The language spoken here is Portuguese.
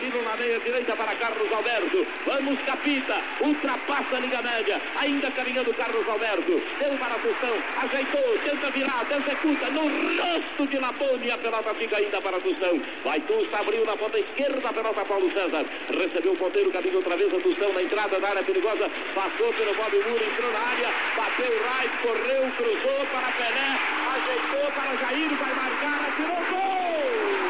Avelino na meia direita para Carlos Alberto. Vamos, Capita, ultrapassa a linha média, ainda caminhando Carlos Alberto. Deu para Tostão, ajeitou, tenta virar, executa no rosto de Lapone. A pelota fica ainda para Tostão. Vai Tusta, abriu na ponta esquerda, a pelota Paulo César. Recebeu o ponteiro, caminho outra vez a Tostão na entrada da área perigosa. Passou pelo Bob Moura, entrou na área, bateu o right, correu, cruzou para Pelé, ajeitou para Jair, vai marcar, atirou gol!